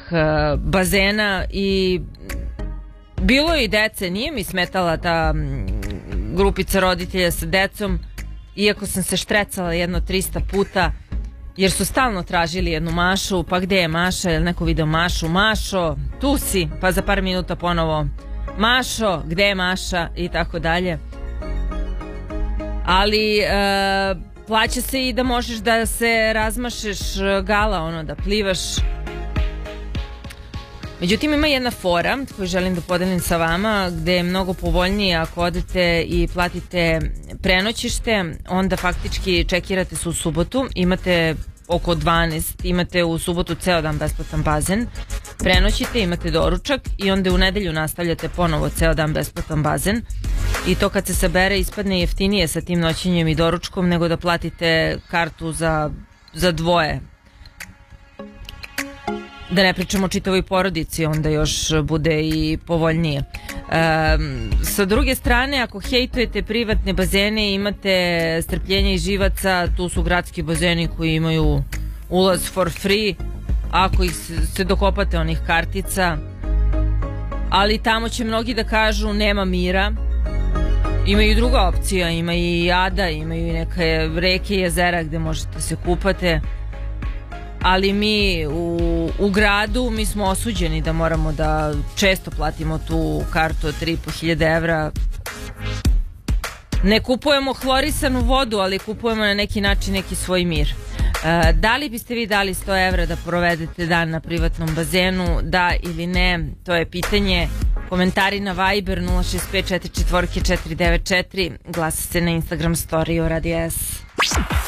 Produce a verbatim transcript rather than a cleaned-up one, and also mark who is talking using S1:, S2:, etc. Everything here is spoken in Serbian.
S1: uh, bazena i bilo je i dece, nije mi smetala ta grupica roditelja sa decom, iako sam se štrecala jedno trista puta, jer su stalno tražili jednu Mašu, pa gde je Maša, je li neko video Mašu, Mašo, tu si, pa za par minuta ponovo Mašo, gde je Maša i tako dalje. Ali e, plaća se i da možeš da se razmašeš gala, ono, da plivaš. Međutim, ima jedna fora koju želim da podelim sa vama, gde je mnogo povoljnije ako odete i platite prenoćište, onda faktički čekirate se u subotu, imate oko dvanaest, imate u subotu ceo dan besplatan bazen, prenoćite, imate doručak i onda u nedelju nastavljate ponovo ceo dan besplatan bazen i to kad se sabere ispadne jeftinije sa tim noćenjem i doručkom nego da platite kartu za, za dvoje. Da ne pričamo o čitavoj porodici, onda još bude i povoljnije. E, sa druge strane, ako hejtujete privatne bazene i imate strpljenja i živaca, tu su gradski bazeni koji imaju ulaz for free, ako ih se dokopate onih kartica, ali tamo će mnogi da kažu nema mira. Ima i druga opcija, ima i Ada, imaju i neke reke i jezera gde možete se kupate, ali mi u, u gradu mi smo osuđeni da moramo da često platimo tu kartu od tri i po hiljade evra. Ne kupujemo hlorisanu vodu, ali kupujemo na neki način neki svoj mir. E, da li biste vi dali sto evra da provedete dan na privatnom bazenu? Da ili ne, to je pitanje. Komentari na Viber nula šest pet četiri četiri četiri devet četiri, glasa se na Instagram story o Radio S.